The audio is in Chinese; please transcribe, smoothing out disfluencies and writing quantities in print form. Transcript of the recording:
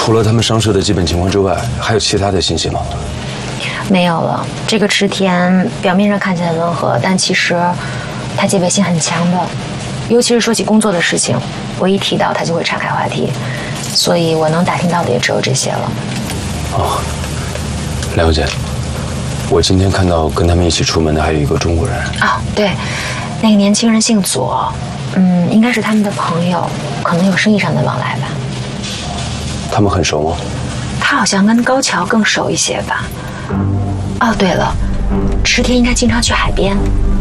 除了他们伤势的基本情况之外，还有其他的信息吗？ 没有了。这个池田表面上看起来温和，但其实他戒备心很强的，尤其是说起工作的事情，我一提到他就会岔开话题，所以我能打听到的也只有这些了。 哦，了解。我今天看到跟他们一起出门的还有一个中国人。 哦，对，那个年轻人姓左，应该是他们的朋友，可能有生意上的往来吧。 他们很熟吗？ 他好像跟高桥更熟一些吧。哦，对了，池田应该经常去海边。